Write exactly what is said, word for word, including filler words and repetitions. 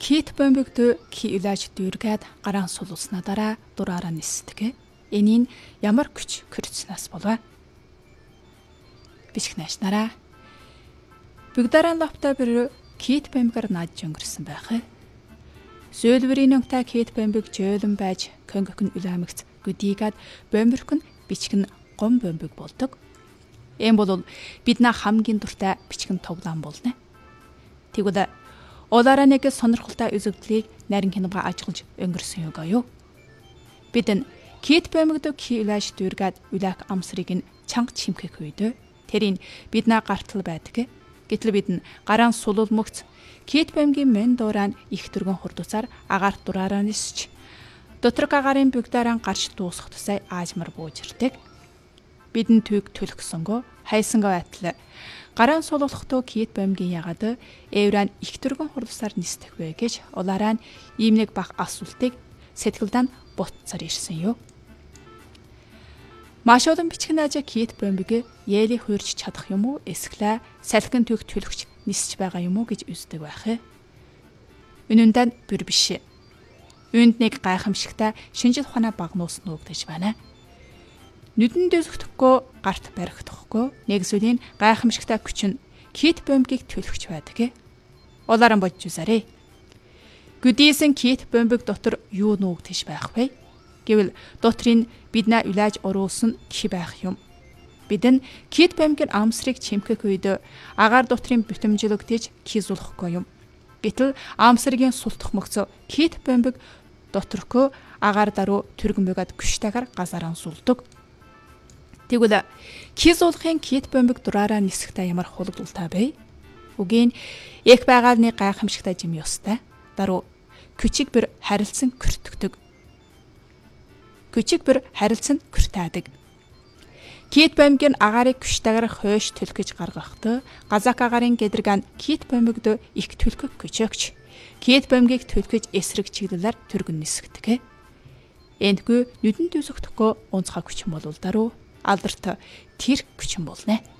Кит бомбигдөө ки илаж дүүргээд гараан сулуулснаа дараа дураараа нисдэг. Энийг ямар күч көрцснаас болов? Бичиг наашнараа. Бүгдээрэн лапта бэр кит бомбигаар нааж өнгөрсөн байх. Сөөлбөрийн нөмтэй кит бомбиг жөөлөн байж конгокн уламгц гүдийгээд бомбирх нь бичгэн гом бомбиг болдог. Эм бол биднээ хамгийн дуртай бичгэн тоглоом болно. Тэгвэл Олаараа нэг сонирхолтой үзэгдлийг нарийн киногаа ажиглаж өнгөрсөн юугаа юу? Бид нь кит бомбигдөө ки илаж дүүргээд улаак амсрыг нь чанга чимхэх үед тэрийг биднээ гартал байдаг. Гэтэл бид нь гараан сулуулмөгц кит бомбигийн мен дуурайн их дөргөн хурдуцаар агаар дураараа нисч дотрог агарын бүгдээрэн гарч дуусах тусай аажмар бууж ирдэг. Бидэн түүг төлөхсөнгөө хайсангаа байтал гараан суулгахтуу кит бомбигийн ягаад эвран их дөргөн хурдсаар нисдэх вэ гэж улаараа ийм нэг бах асуултыг сэтгэлдээ ботцаар ирсэн юу. Маш олон бичгэн ажа кит бомбиг яэли хуурж чадах юм уу эсвэл салхин түүх төлөгч нисч байгаа юм уу гэж үздэг байх. Үнэндээ бүр биш. Үүнд нэг гайхамшигтай шинжил ухаанаа багнуусан үг гэж байна. Нүдэн дэвсэхдэггүй гарт баригдахгүй нэг зүйлийн гайхамшигтай күч нь кит бомбигийг төлөвч байдаг. Улааран бодж үзээрэй. Гүдийсэн кит бомбиг дотор юу нууг тийш байх вэ? Гэвэл дотрын биднээ улааж оруулсан ки байх юм. Бид нь кит бомбигийн амсрыг чимхэх үед агаар дотрын бүтэмжлэгдэж кизуулахгүй юм. Гэтэл амсрыгийн султах мөгцөө кит бомбиг доторхөө агаар даруй түргэн бөгөөд күштайгаар газараа сулдаг. Тэгвэл кизуулахын кит бомбиг дураараа нисэхдээ ямар хулгалттай бэ? Үгийн их байгааны гайхамшигтай юм ёстой. Даруй күчиг бүр харилцан көртөгдөг. Күчиг бүр харилцан көртаадаг. Кит бомбигийн агаарыг күштайгаар хойш төлөх гэж гаргахад газак агарын гэдрэгэн кит бомбигд их төлөх күчөөгч. Кит бомбигийг төлөх гэж эсрэг чиглэлээр түргэн нисгдэг. Энэгүй нүдэн төсөхдөггүй унцгаа күч юм болвол даруй алдарт тэр күчин болно.